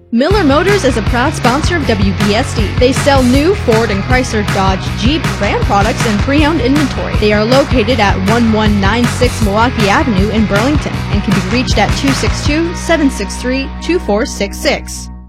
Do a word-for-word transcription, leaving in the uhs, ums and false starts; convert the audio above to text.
Miller Motors is a proud sponsor of W B S D. They sell new Ford and Chrysler, Dodge, Jeep, Ram products, and pre-owned inventory. They are located at one one nine six Milwaukee Avenue in Burlington and can be reached at two six two, seven six three, two four six six.